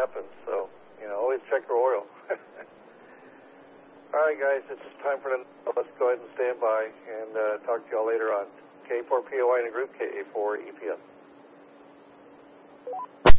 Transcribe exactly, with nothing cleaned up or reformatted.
happens. So, you know, always check your oil. All right, guys, it's time for the, let's go ahead and stand by and uh, talk to y'all later on. K four P O I in a group, K A four E P M.